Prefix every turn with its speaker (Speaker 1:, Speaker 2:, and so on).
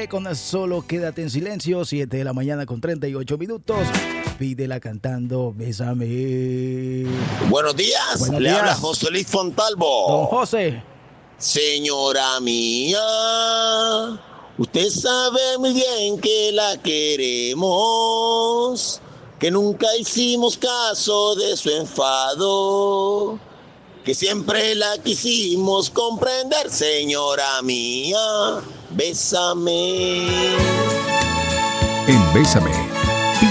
Speaker 1: Josué con Solo Quédate en Silencio, 7 de la mañana con 38 minutos. Pídela cantando Bésame.
Speaker 2: Buenos días.
Speaker 1: Buenos
Speaker 2: Le
Speaker 1: días.
Speaker 2: habla José Luis Fontalvo.
Speaker 1: Don José.
Speaker 2: Señora mía, usted sabe muy bien que la queremos, que nunca hicimos caso de su enfado, que siempre la quisimos comprender. Señora mía, bésame.
Speaker 3: En Bésame